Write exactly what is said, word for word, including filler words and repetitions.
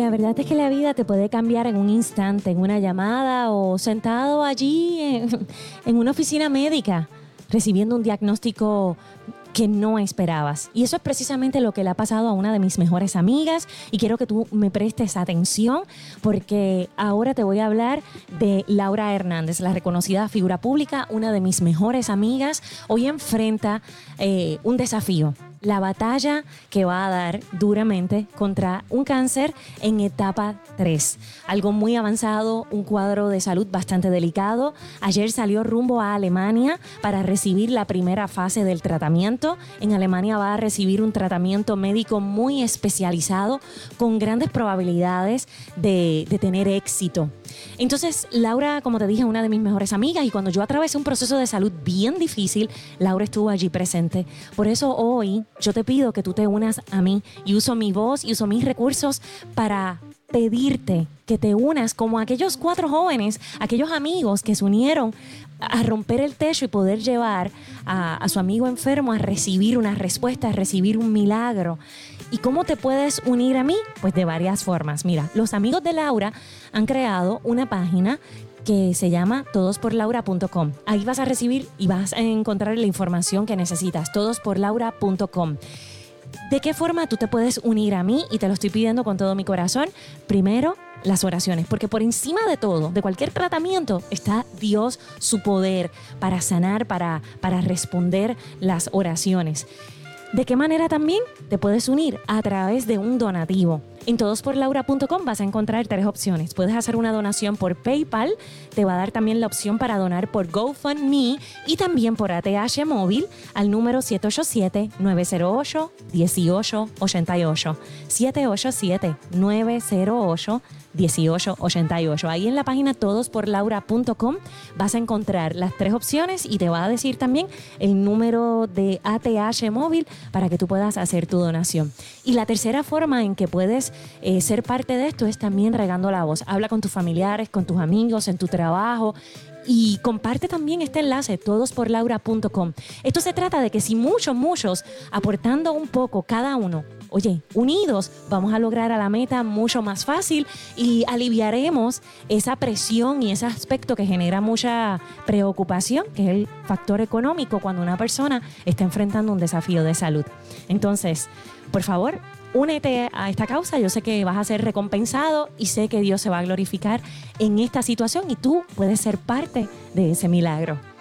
la verdad es que la vida te puede cambiar en un instante, en una llamada o sentado allí en, en una oficina médica, recibiendo un diagnóstico que no esperabas. Y eso es precisamente lo que le ha pasado a una de mis mejores amigas y quiero que tú me prestes atención porque ahora te voy a hablar de Laura Hernández, la reconocida figura pública, una de mis mejores amigas. Hoy enfrenta eh, un desafío. La batalla que va a dar duramente contra un cáncer en etapa tres. Algo muy avanzado, un cuadro de salud bastante delicado. Ayer salió rumbo a Alemania para recibir la primera fase del tratamiento. En Alemania va a recibir un tratamiento médico muy especializado con grandes probabilidades de, de tener éxito. Entonces, Laura, como te dije, es una de mis mejores amigas y cuando yo atravesé un proceso de salud bien difícil, Laura estuvo allí presente. Por eso hoy yo te pido que tú te unas a mí y uso mi voz y uso mis recursos para pedirte que te unas como aquellos cuatro jóvenes, aquellos amigos que se unieron a romper el techo y poder llevar a, a su amigo enfermo a recibir una respuesta, a recibir un milagro. ¿Y cómo te puedes unir a mí? Pues de varias formas. Mira, los amigos de Laura han creado una página que se llama todos por laura punto com. Ahí vas a recibir y vas a encontrar la información que necesitas, todos por laura punto com. ¿De qué forma tú te puedes unir a mí? Y te lo estoy pidiendo con todo mi corazón. Primero, las oraciones, porque por encima de todo, de cualquier tratamiento, está Dios, su poder para sanar, para, para responder las oraciones. ¿De qué manera también te puedes unir? A través de un donativo. En todos por laura punto com vas a encontrar tres opciones. Puedes hacer una donación por PayPal, te va a dar también la opción para donar por GoFundMe y también por A T H móvil al número siete ocho siete, nueve cero ocho, uno ocho ocho ocho. siete ocho siete, nueve cero ocho, uno ocho ocho ocho. Ahí en la página todos por laura punto com vas a encontrar las tres opciones y te va a decir también el número de A T H móvil para que tú puedas hacer tu donación. Y la tercera forma en que puedes eh, ser parte de esto es también regando la voz. Habla con tus familiares, con tus amigos, en tu trabajo y comparte también este enlace, todos por laura punto com. Esto se trata de que si muchos, muchos, aportando un poco cada uno, oye, unidos, vamos a lograr a la meta mucho más fácil y aliviaremos esa presión y ese aspecto que genera mucha preocupación, que es el factor económico cuando una persona está enfrentando un desafío de salud. Entonces, por favor, únete a esta causa. Yo sé que vas a ser recompensado y sé que Dios se va a glorificar en esta situación y tú puedes ser parte de ese milagro.